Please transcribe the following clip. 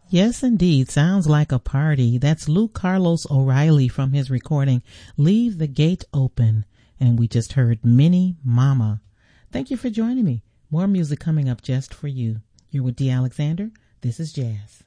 Yes, indeed. Sounds like a party. That's Luke Carlos O'Reilly from his recording, Leave the Gate Open. And we just heard Mini Mama. Thank you for joining me. More music coming up just for you. You're with D. Alexander. This is Jazz.